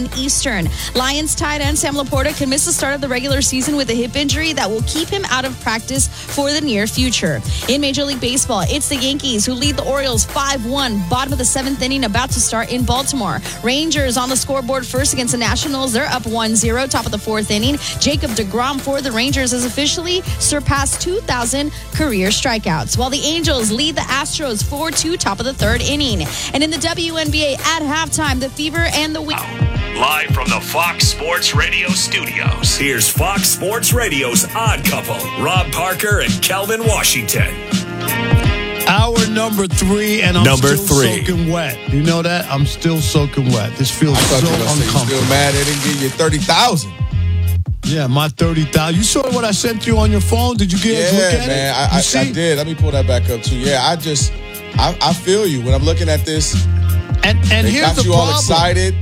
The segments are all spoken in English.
p.m. Eastern. Lions tight end Sam Laporta could miss the start of the regular season with a hip injury that will keep him out of practice for the near future. In Major League Baseball, it's the Yankees who lead the Orioles 5-1. Bottom of the seventh inning about to start in Baltimore. Rangers on the scoreboard first against the Nationals. They're up 1-0, top of the fourth inning. Jacob deGrom for the Rangers has officially surpassed 2,000 career strikeouts, while the Angels lead the Astros 4-2, top of the third inning. And in the WNBA at halftime, the Fever and the Live from the Fox Sports Radio studios, here's Fox Sports Radio's Odd Couple, Rob Parker and Kelvin Washington. Hour number 3, and I'm still soaking wet. You know that? I'm still soaking wet. This feels so uncomfortable. You're still mad they didn't give you 30,000. Yeah, my 30,000. You saw what I sent you on your phone? Did you get a look at man, it? I did. Let me pull that back up too. Yeah, I feel you when I'm looking at this. And here's got the you problem. all excited.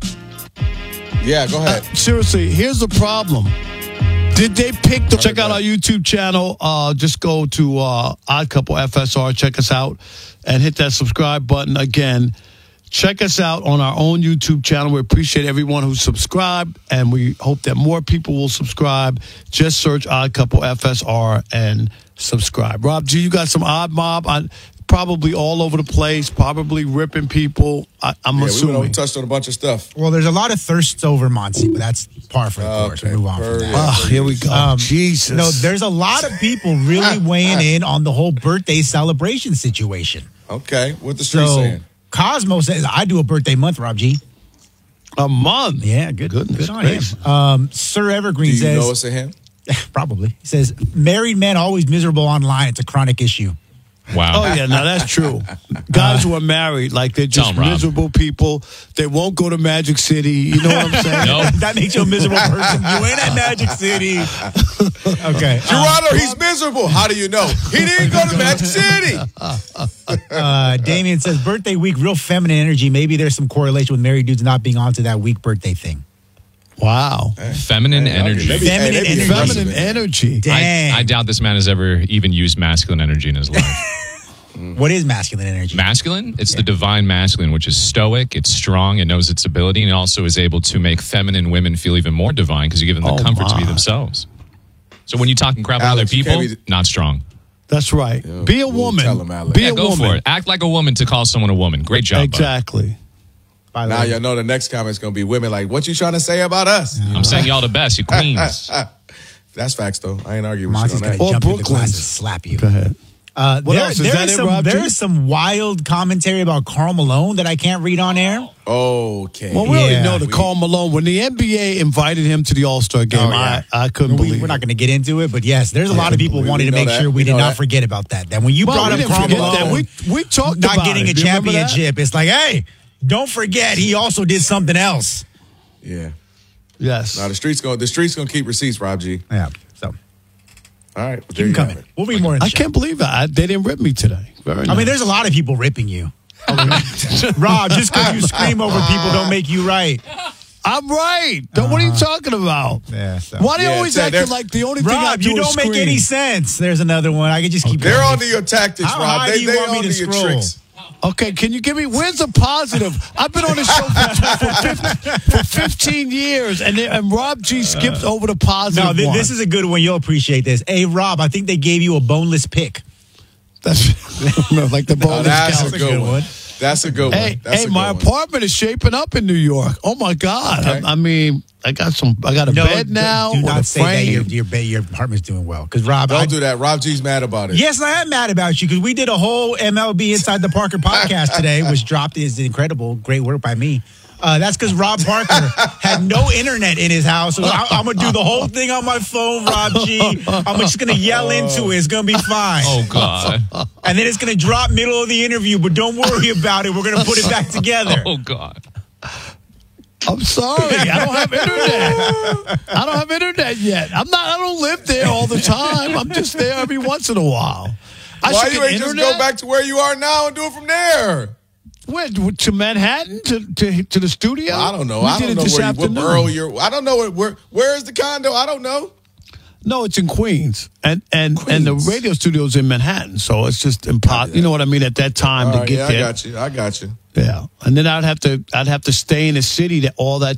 Yeah, go ahead. Seriously, here's the problem. Did they pick the... Check out our YouTube channel. Just go to Odd Couple FSR. Check us out and hit that subscribe button again. Check us out on our own YouTube channel. We appreciate everyone who subscribed, and we hope that more people will subscribe. Just search Odd Couple FSR and subscribe. Rob G, you got some Odd Mob. Probably all over the place, probably ripping people. I'm assuming. We touched on a bunch of stuff. Well, there's a lot of thirsts over Monty, but that's par for the course. We'll move on from that. Here we go. Jesus. No, there's a lot of people really weighing in on the whole birthday celebration situation. Okay, what the street saying? Cosmo says, I do a birthday month, Rob G. A month? Yeah, good on him. Sir Evergreen says... Do you know it's a him? Probably. He says, married men always miserable online. It's a chronic issue. Wow. Oh, yeah, no, that's true. Guys who are married, like they're just miserable people. They won't go to Magic City. You know what I'm saying? No. That makes you a miserable person. You ain't at Magic City. Okay. Gerardo, he's miserable. How do you know? He didn't go to Magic City. Damien says, birthday week, real feminine energy. Maybe there's some correlation with married dudes not being onto that week birthday thing. Wow. Feminine energy. Feminine energy. Dang. I doubt this man has ever even used masculine energy in his life. What is masculine energy? Masculine? It's the divine masculine, which is stoic, it's strong, it knows its ability, and it also is able to make feminine women feel even more divine because you give them the comfort to be themselves. So when you're talking crap about other people, not strong. That's right. Yo, be a woman. Tell him, Alex. Be a go woman. for it. Act like a woman to call someone a woman. Great job. Exactly. Now y'all know the next comment's going to be women like, what you trying to say about us? I'm saying y'all the best. You queens. That's facts, though. I ain't arguing with you Monty's on that. going to jump in the glass and slap you. Go ahead. What else? Is that it, Rob? There is some wild commentary about Karl Malone that I can't read on air. Okay. Well, we already know that Karl Malone, when the NBA invited him to the All-Star game, I couldn't believe it. We're not going to get into it, but yes, there's a lot of people wanting to make sure we did not forget about that. That when you brought up Karl Malone, we talked about not getting a championship, it's like, hey, don't forget he also did something else. Yeah. Yes. Now the streets gonna keep receipts, Rob G. Yeah. So. All right. Keep them coming. We'll be more in the show. Can't believe that. They didn't rip me today. Very nice. I mean, there's a lot of people ripping you. Rob, just because you scream over people don't make you right. I'm right. What are you talking about? Yeah, so. Why do you always acting like the only thing I Rob, do you is don't make scream? any sense. There's another one. I can just keep They're going. on to your tactics, How Rob. high do you want me to your scroll? tricks. Okay, can you give me, where's the positive? I've been on this show for 15 years, and Rob G skipped over the positive one. This is a good one. You'll appreciate this. Hey, Rob, I think they gave you a boneless pick. That's like the boneless That's a good one. That's a good one. Hey, my apartment is shaping up in New York. Oh, my God. Okay. I mean, I got a bed now. Do not say that your apartment's doing well. Because Rob, don't do that. Rob G's mad about it. Yes, I am mad about you because we did a whole MLB Inside the Parker podcast today, which dropped is incredible. Great work by me. That's because Rob Parker had no internet in his house. So I'm going to do the whole thing on my phone, Rob G. I'm just going to yell into it. It's going to be fine. Oh, God. And then it's going to drop middle of the interview, but don't worry about it. We're going to put it back together. Oh, God. I'm sorry. I don't have internet. I don't have internet yet. I don't live there all the time. I'm just there every once in a while. Why you ain't just go back to where you are now and do it from there? Where, to Manhattan? To the studio? Well, I don't know. I don't know what borough you're. I don't know where is the condo? I don't know. No, it's in Queens, and the radio studio's in Manhattan, so it's just impossible. You know what I mean? At that time to get there. I got you. Yeah, and then I'd have to stay in a city all that